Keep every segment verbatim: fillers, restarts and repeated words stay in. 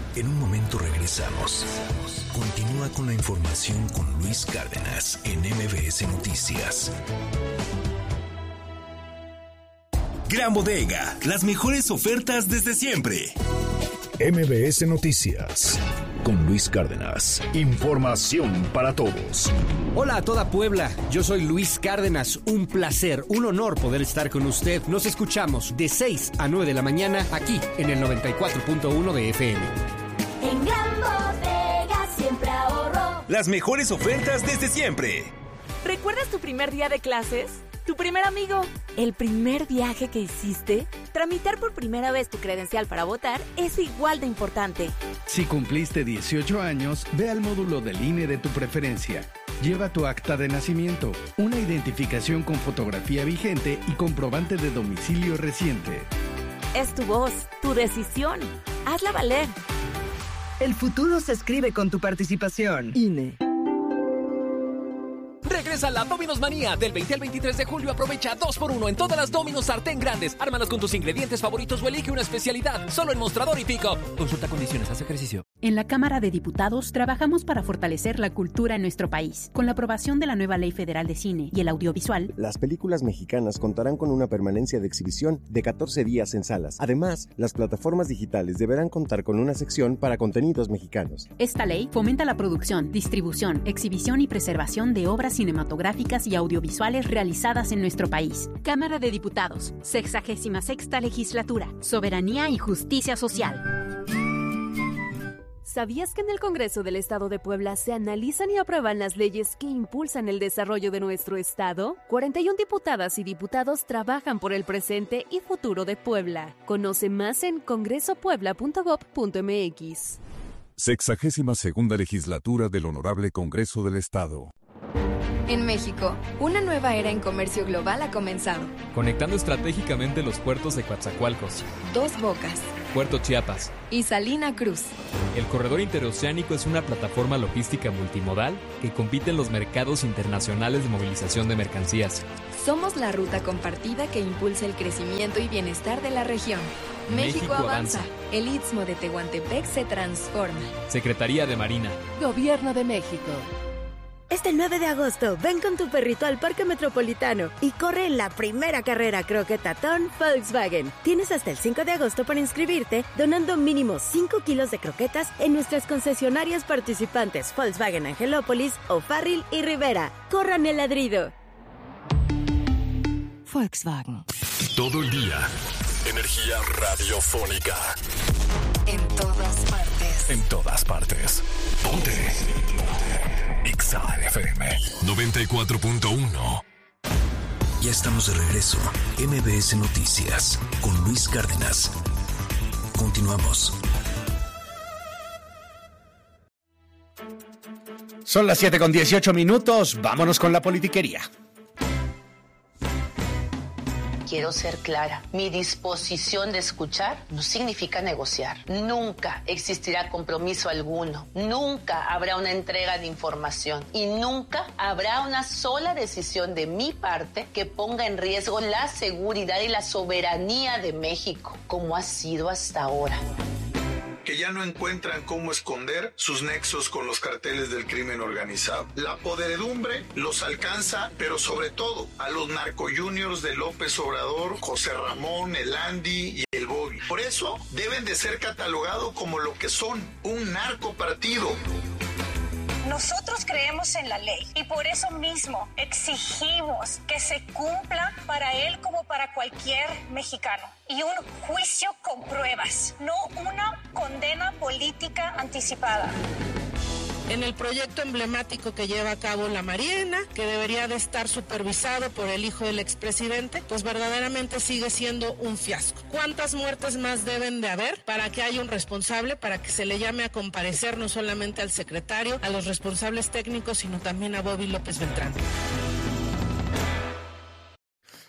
En un momento regresamos. Continúa con la información con Luis Cárdenas en M B S Noticias. Gran Bodega, las mejores ofertas desde siempre. M B S Noticias con Luis Cárdenas. Información para todos. Hola a toda Puebla, yo soy Luis Cárdenas. Un placer, un honor poder estar con usted. Nos escuchamos de seis a nueve de la mañana aquí en el noventa y cuatro punto uno de F M. En Gran Bodega siempre ahorro. Las mejores ofertas desde siempre. ¿Recuerdas tu primer día de clases? ¿Tu primer amigo? ¿El primer viaje que hiciste? Tramitar por primera vez tu credencial para votar es igual de importante. Si cumpliste dieciocho años, ve al módulo del I N E de tu preferencia. Lleva tu acta de nacimiento, una identificación con fotografía vigente y comprobante de domicilio reciente. Es tu voz, tu decisión. Hazla valer. El futuro se escribe con tu participación. I N E. Regresa la Domino's Manía. Del veinte al veintitrés de julio aprovecha dos por uno en todas las Domino's sartén grandes. Ármalas con tus ingredientes favoritos o elige una especialidad. Solo en Mostrador y Pico. Consulta condiciones, haz ejercicio. En la Cámara de Diputados trabajamos para fortalecer la cultura en nuestro país. Con la aprobación de la nueva Ley Federal de Cine y el Audiovisual, las películas mexicanas contarán con una permanencia de exhibición de catorce días en salas. Además, las plataformas digitales deberán contar con una sección para contenidos mexicanos. Esta ley fomenta la producción, distribución, exhibición y preservación de obras cinematográficas y audiovisuales realizadas en nuestro país. Cámara de Diputados, sexagésima sexta Legislatura, Soberanía y Justicia Social. ¿Sabías que en el Congreso del Estado de Puebla se analizan y aprueban las leyes que impulsan el desarrollo de nuestro estado? cuarenta y una diputadas y diputados trabajan por el presente y futuro de Puebla. Conoce más en congreso puebla punto gob punto m x. Sexagésima segunda Legislatura del Honorable Congreso del Estado. En México, una nueva era en comercio global ha comenzado. Conectando estratégicamente los puertos de Coatzacoalcos, Dos Bocas, Puerto Chiapas y Salina Cruz. El corredor interoceánico es una plataforma logística multimodal que compite en los mercados internacionales de movilización de mercancías. Somos la ruta compartida que impulsa el crecimiento y bienestar de la región. México, México avanza. avanza. El Istmo de Tehuantepec se transforma. Secretaría de Marina. Gobierno de México. Este nueve de agosto, ven con tu perrito al Parque Metropolitano y corre en la primera carrera croquetatón Volkswagen. Tienes hasta el cinco de agosto para inscribirte, donando mínimo cinco kilos de croquetas en nuestras concesionarias participantes Volkswagen Angelópolis, O'Farrill y Rivera. ¡Corran el ladrido! Volkswagen. Todo el día. Energía radiofónica. En todas partes. En todas partes. Ponte. X A F M noventa y cuatro punto uno. Ya estamos de regreso. M B S Noticias con Luis Cárdenas. Continuamos. Son las siete con dieciocho minutos. Vámonos con la politiquería. Quiero ser clara, mi disposición de escuchar no significa negociar. Nunca existirá compromiso alguno, nunca habrá una entrega de información y nunca habrá una sola decisión de mi parte que ponga en riesgo la seguridad y la soberanía de México, como ha sido hasta ahora. Que ya no encuentran cómo esconder sus nexos con los carteles del crimen organizado. La podredumbre los alcanza, pero sobre todo a los narcojuniors de López Obrador, José Ramón, el Andy y el Bobby. Por eso deben de ser catalogados como lo que son, un narcopartido. Nosotros creemos en la ley y por eso mismo exigimos que se cumpla para él como para cualquier mexicano. Y un juicio con pruebas, no una condena política anticipada. En el proyecto emblemático que lleva a cabo la Marina, que debería de estar supervisado por el hijo del expresidente, pues verdaderamente sigue siendo un fiasco. ¿Cuántas muertes más deben de haber para que haya un responsable, para que se le llame a comparecer no solamente al secretario, a los responsables técnicos, sino también a Bobby López Beltrán?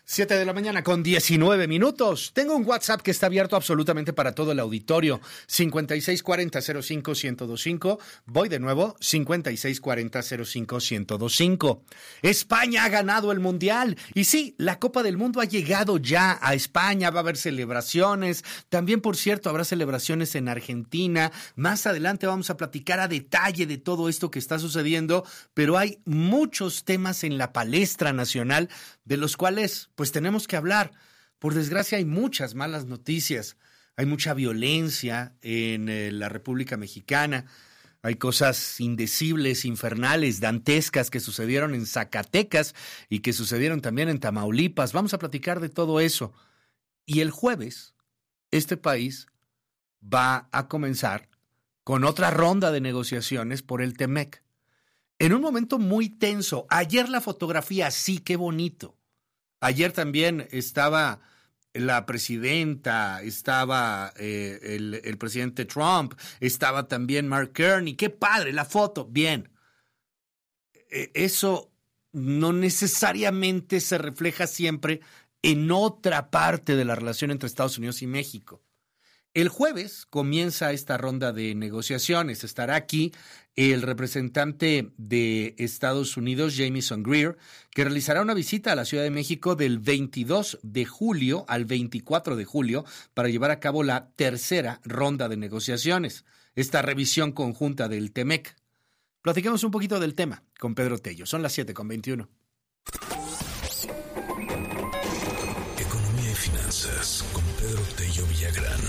siete de la mañana con diecinueve minutos. Tengo un WhatsApp que está abierto absolutamente para todo el auditorio. cincuenta y seis cuarenta cero cinco ciento veinticinco. Voy de nuevo, cincuenta y seis cuarenta cero cinco ciento veinticinco. España ha ganado el Mundial. Y sí, la Copa del Mundo ha llegado ya a España. Va a haber celebraciones. También, por cierto, habrá celebraciones en Argentina. Más adelante vamos a platicar a detalle de todo esto que está sucediendo. Pero hay muchos temas en la palestra nacional de los cuales pues tenemos que hablar. Por desgracia hay muchas malas noticias, hay mucha violencia en eh, la República Mexicana, hay cosas indecibles, infernales, dantescas que sucedieron en Zacatecas y que sucedieron también en Tamaulipas. Vamos a platicar de todo eso. Y el jueves, este país va a comenzar con otra ronda de negociaciones por el Temec. En un momento muy tenso. Ayer la fotografía, sí, qué bonito. Ayer también estaba la presidenta, estaba eh, el, el presidente Trump, estaba también Mark Carney. ¡Qué padre! La foto. Bien. Eh, eso no necesariamente se refleja siempre en otra parte de la relación entre Estados Unidos y México. El jueves comienza esta ronda de negociaciones. Estará aquí el representante de Estados Unidos, Jamieson Greer, que realizará una visita a la Ciudad de México del veintidós de julio al veinticuatro de julio para llevar a cabo la tercera ronda de negociaciones, esta revisión conjunta del Temec. Platiquemos un poquito del tema con Pedro Tello. Son las siete con veintiuno. Economía y finanzas con Pedro Tello Villagrán.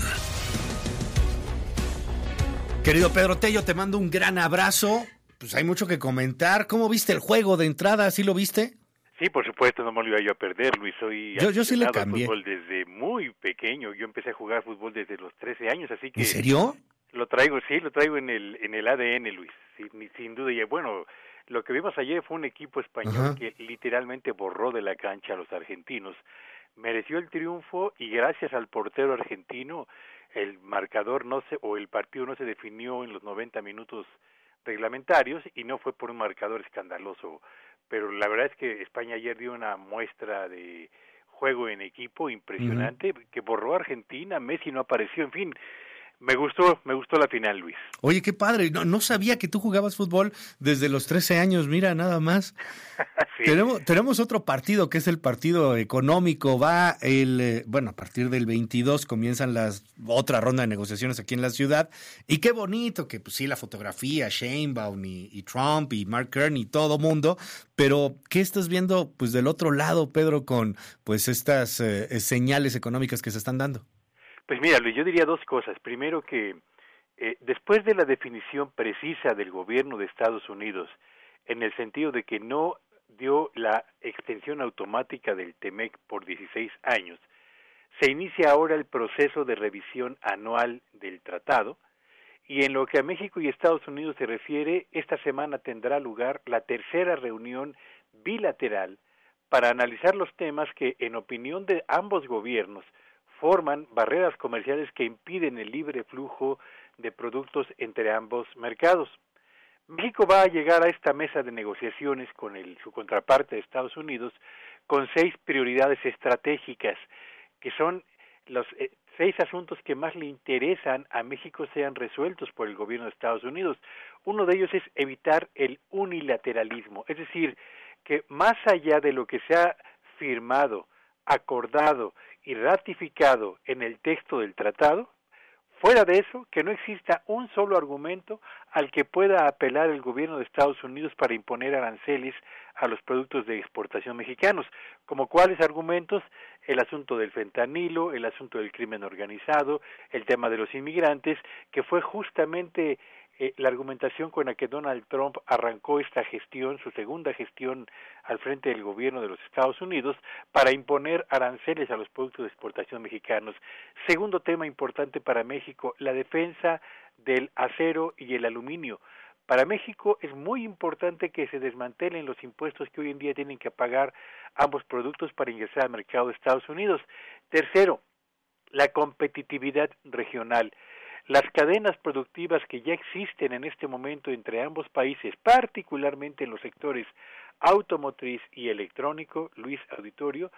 Querido Pedro Tello, te mando un gran abrazo. Pues hay mucho que comentar. ¿Cómo viste el juego de entrada? ¿Sí lo viste? Sí, por supuesto, no me lo iba yo a perder, Luis. Soy yo, yo sí le cambié. Fútbol desde muy pequeño. Yo empecé a jugar fútbol desde los trece años, así que... ¿En serio? Lo traigo, sí, lo traigo en el en el A D N, Luis. Sí, sin duda. Y bueno, lo que vimos ayer fue un equipo español Ajá. que literalmente borró de la cancha a los argentinos. Mereció el triunfo y gracias al portero argentino el marcador no se o el partido no se definió en los noventa minutos reglamentarios y no fue por un marcador escandaloso, pero la verdad es que España ayer dio una muestra de juego en equipo impresionante, uh-huh. que borró a Argentina, Messi no apareció, en fin. Me gustó, me gustó la final, Luis. Oye, qué padre. No, no sabía que tú jugabas fútbol desde los trece años, mira, nada más. Sí. Tenemos, tenemos otro partido que es el partido económico. Va el, eh, bueno, a partir del veintidós comienzan las otra ronda de negociaciones aquí en la ciudad. Y qué bonito que, pues sí, la fotografía, Sheinbaum y, y Trump y Mark Carney y todo mundo. Pero, ¿qué estás viendo, pues, del otro lado, Pedro, con, pues, estas eh, señales económicas que se están dando? Pues mira, Luis, yo diría dos cosas. Primero que eh, después de la definición precisa del gobierno de Estados Unidos, en el sentido de que no dio la extensión automática del Temec por dieciséis años, se inicia ahora el proceso de revisión anual del tratado y en lo que a México y Estados Unidos se refiere, esta semana tendrá lugar la tercera reunión bilateral para analizar los temas que, en opinión de ambos gobiernos, forman barreras comerciales que impiden el libre flujo de productos entre ambos mercados. México va a llegar a esta mesa de negociaciones con el, su contraparte de Estados Unidos con seis prioridades estratégicas, que son los eh, seis asuntos que más le interesan a México sean resueltos por el gobierno de Estados Unidos. Uno de ellos es evitar el unilateralismo, es decir, que más allá de lo que se ha firmado, acordado y ratificado en el texto del tratado, fuera de eso, que no exista un solo argumento al que pueda apelar el gobierno de Estados Unidos para imponer aranceles a los productos de exportación mexicanos, como cuáles argumentos, el asunto del fentanilo, el asunto del crimen organizado, el tema de los inmigrantes, que fue justamente eh, la argumentación con la que Donald Trump arrancó esta gestión, su segunda gestión al frente del gobierno de los Estados Unidos, para imponer aranceles a los productos de exportación mexicanos. Segundo tema importante para México, la defensa del acero y el aluminio. Para México es muy importante que se desmantelen los impuestos que hoy en día tienen que pagar ambos productos para ingresar al mercado de Estados Unidos. Tercero, la competitividad regional. Las cadenas productivas que ya existen en este momento entre ambos países, particularmente en los sectores automotriz y electrónico, Luis Auditorio,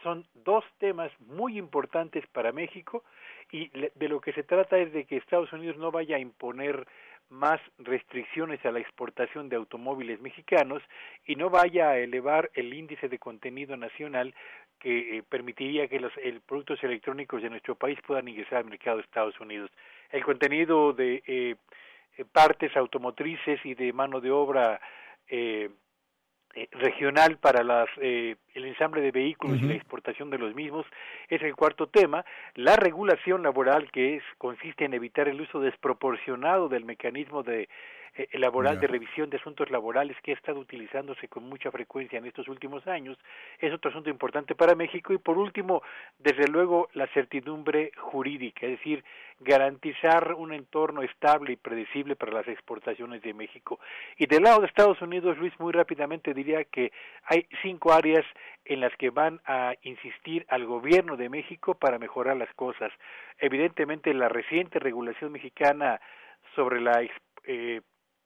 son dos temas muy importantes para México y de lo que se trata es de que Estados Unidos no vaya a imponer más restricciones a la exportación de automóviles mexicanos y no vaya a elevar el índice de contenido nacional que eh, permitiría que los el, productos electrónicos de nuestro país puedan ingresar al mercado de Estados Unidos. El contenido de eh, partes automotrices y de mano de obra eh, eh, regional para las eh, el ensamble de vehículos uh-huh. y la exportación de los mismos es el cuarto tema. La regulación laboral, que es consiste en evitar el uso desproporcionado del mecanismo de eh, laboral yeah. de revisión de asuntos laborales que ha estado utilizándose con mucha frecuencia en estos últimos años, es otro asunto importante para México. Y por último, desde luego, la certidumbre jurídica, es decir, garantizar un entorno estable y predecible para las exportaciones de México. Y del lado de Estados Unidos, Luis, muy rápidamente diría que hay cinco áreas en las que van a insistir al gobierno de México para mejorar las cosas. Evidentemente, la reciente regulación mexicana sobre la eh,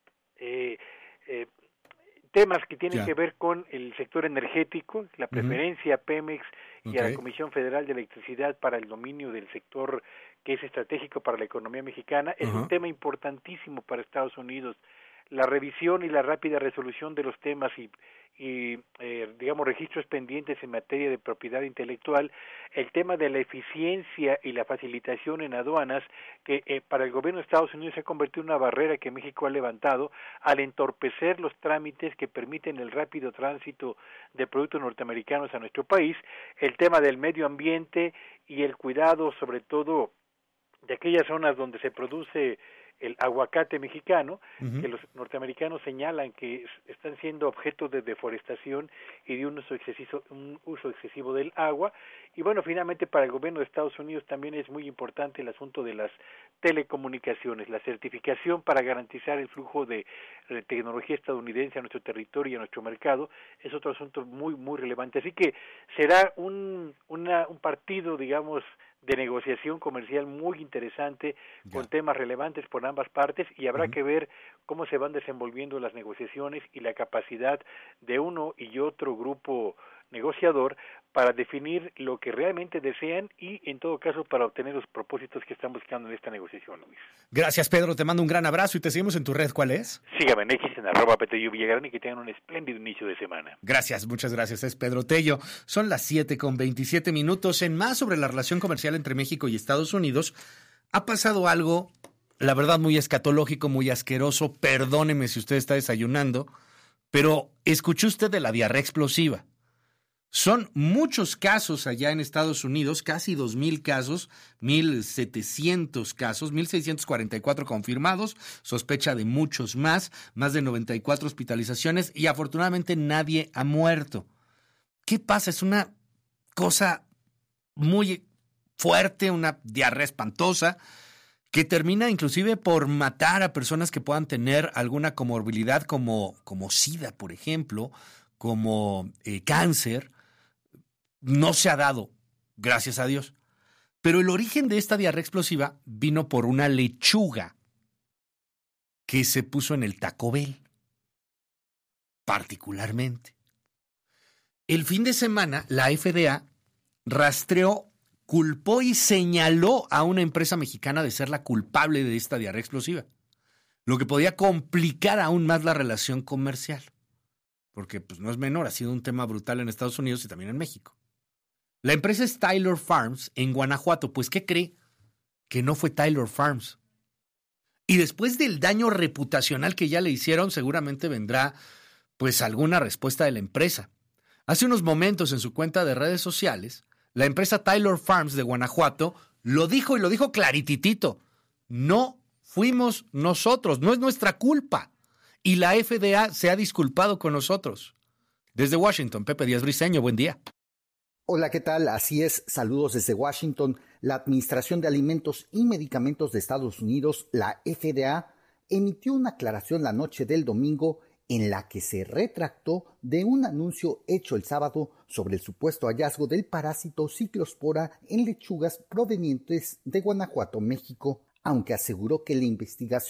eh, eh, temas que tienen yeah. que ver con el sector energético, la preferencia uh-huh. a Pemex y okay. a la Comisión Federal de Electricidad para el dominio del sector que es estratégico para la economía mexicana, es uh-huh. un tema importantísimo para Estados Unidos. La revisión y la rápida resolución de los temas y, y eh, digamos, registros pendientes en materia de propiedad intelectual, el tema de la eficiencia y la facilitación en aduanas, que eh, para el gobierno de Estados Unidos se ha convertido en una barrera que México ha levantado al entorpecer los trámites que permiten el rápido tránsito de productos norteamericanos a nuestro país, el tema del medio ambiente y el cuidado, sobre todo, de aquellas zonas donde se produce el aguacate mexicano, uh-huh. que los norteamericanos señalan que están siendo objeto de deforestación y de un uso excesivo, un uso excesivo del agua. Y bueno, finalmente para el gobierno de Estados Unidos también es muy importante el asunto de las telecomunicaciones, la certificación para garantizar el flujo de, de tecnología estadounidense a nuestro territorio y a nuestro mercado, es otro asunto muy, muy relevante. Así que será un, una, un partido, digamos, de negociación comercial muy interesante, ya. con temas relevantes por ambas partes, y habrá uh-huh. que ver cómo se van desenvolviendo las negociaciones y la capacidad de uno y otro grupo negociador para definir lo que realmente desean y, en todo caso, para obtener los propósitos que están buscando en esta negociación, Luis. Gracias, Pedro. Te mando un gran abrazo y te seguimos en tu red. ¿Cuál es? Sígame en X, en arroba Petello Villagrán, y que tengan un espléndido inicio de semana. Gracias, muchas gracias. Es Pedro Tello. Son las siete con veintisiete minutos. En más sobre la relación comercial entre México y Estados Unidos, ha pasado algo, la verdad, muy escatológico, muy asqueroso. Perdóneme si usted está desayunando, pero escuchó usted de la diarrea explosiva. Son muchos casos allá en Estados Unidos, casi dos mil casos, mil setecientos casos, mil seiscientos cuarenta y cuatro confirmados, sospecha de muchos más, más de noventa y cuatro hospitalizaciones y afortunadamente nadie ha muerto. ¿Qué pasa? Es una cosa muy fuerte, una diarrea espantosa, que termina inclusive por matar a personas que puedan tener alguna comorbilidad como, como SIDA, por ejemplo, como eh, cáncer. No se ha dado, gracias a Dios. Pero el origen de esta diarrea explosiva vino por una lechuga que se puso en el Taco Bell, particularmente. El fin de semana, la F D A rastreó, culpó y señaló a una empresa mexicana de ser la culpable de esta diarrea explosiva, lo que podía complicar aún más la relación comercial, porque pues, no es menor, ha sido un tema brutal en Estados Unidos y también en México. La empresa es Taylor Farms en Guanajuato. Pues, ¿qué cree? Que no fue Taylor Farms. Y después del daño reputacional que ya le hicieron, seguramente vendrá pues alguna respuesta de la empresa. Hace unos momentos en su cuenta de redes sociales, la empresa Taylor Farms de Guanajuato lo dijo y lo dijo clarititito. No fuimos nosotros, no es nuestra culpa. Y la F D A se ha disculpado con nosotros. Desde Washington, Pepe Díaz Briceño, buen día. Hola, ¿qué tal? Así es, saludos desde Washington. La Administración de Alimentos y Medicamentos de Estados Unidos, la F D A, emitió una aclaración la noche del domingo en la que se retractó de un anuncio hecho el sábado sobre el supuesto hallazgo del parásito Ciclospora en lechugas provenientes de Guanajuato, México, aunque aseguró que la investigación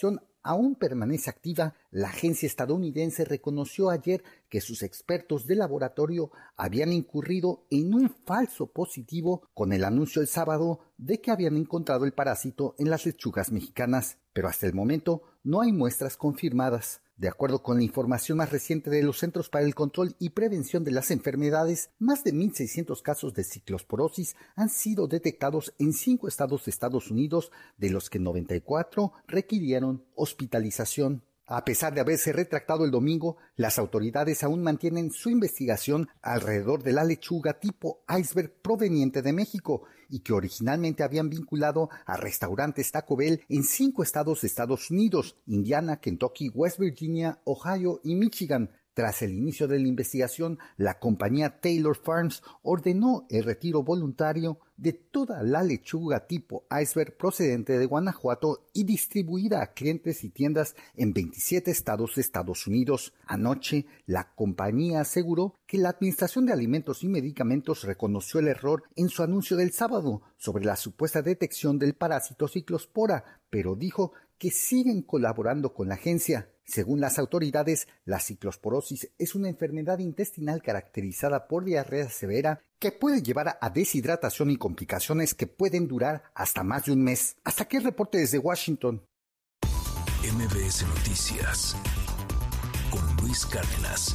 aún permanece activa, la agencia estadounidense reconoció ayer que sus expertos de laboratorio habían incurrido en un falso positivo con el anuncio el sábado de que habían encontrado el parásito en las lechugas mexicanas, pero hasta el momento no hay muestras confirmadas. De acuerdo con la información más reciente de los Centros para el Control y Prevención de las Enfermedades, más de mil seiscientos casos de ciclosporosis han sido detectados en cinco estados de Estados Unidos, de los que noventa y cuatro requirieron hospitalización. A pesar de haberse retractado el domingo, las autoridades aún mantienen su investigación alrededor de la lechuga tipo iceberg proveniente de México y que originalmente habían vinculado a restaurantes Taco Bell en cinco estados de Estados Unidos: Indiana, Kentucky, West Virginia, Ohio y Michigan. Tras el inicio de la investigación, la compañía Taylor Farms ordenó el retiro voluntario de toda la lechuga tipo iceberg procedente de Guanajuato y distribuida a clientes y tiendas en veintisiete estados de Estados Unidos. Anoche, la compañía aseguró que la Administración de Alimentos y Medicamentos reconoció el error en su anuncio del sábado sobre la supuesta detección del parásito ciclospora, pero dijo que siguen colaborando con la agencia. Según las autoridades, la ciclosporosis es una enfermedad intestinal caracterizada por diarrea severa que puede llevar a deshidratación y complicaciones que pueden durar hasta más de un mes. Hasta aquí el reporte desde Washington. M B S Noticias con Luis Cárdenas.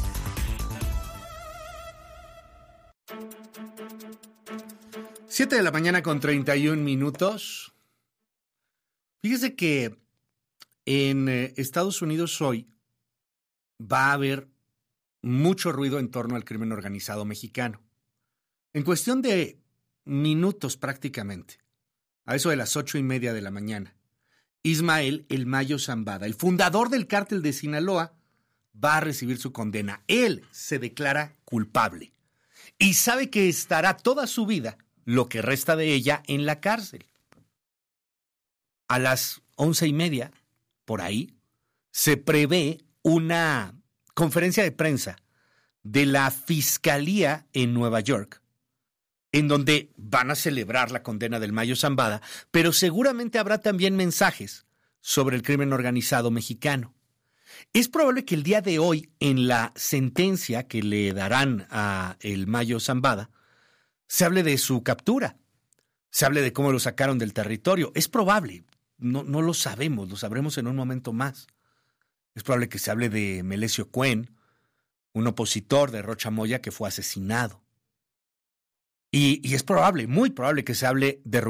Siete de la mañana con treinta y un minutos. Fíjese que en Estados Unidos hoy va a haber mucho ruido en torno al crimen organizado mexicano. En cuestión de minutos prácticamente, a eso de las ocho y media de la mañana, Ismael El Mayo Zambada, el fundador del cártel de Sinaloa, va a recibir su condena. Él se declara culpable y sabe que estará toda su vida, lo que resta de ella, en la cárcel. A las once y media, por ahí, se prevé una conferencia de prensa de la Fiscalía en Nueva York, en donde van a celebrar la condena del Mayo Zambada, pero seguramente habrá también mensajes sobre el crimen organizado mexicano. Es probable que el día de hoy, en la sentencia que le darán a el Mayo Zambada, se hable de su captura, se hable de cómo lo sacaron del territorio. Es probable. No, no lo sabemos, lo sabremos en un momento más. Es probable que se hable de Melesio Cuen, un opositor de Rocha Moya que fue asesinado. Y, y es probable, muy probable que se hable de